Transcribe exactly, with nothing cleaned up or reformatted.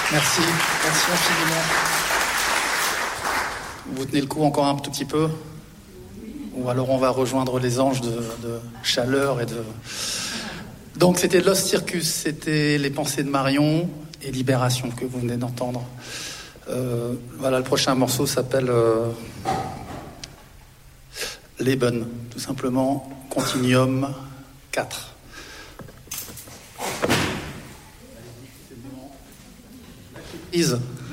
Merci, merci infiniment. Vous tenez le coup encore un tout petit peu? Ou alors on va rejoindre les anges de, de chaleur et de... Donc c'était Lost Circus, c'était Les Pensées de Marion et Libération que vous venez d'entendre. Euh, voilà, le prochain morceau s'appelle euh, Leben, tout simplement, Continuum quatre. Is.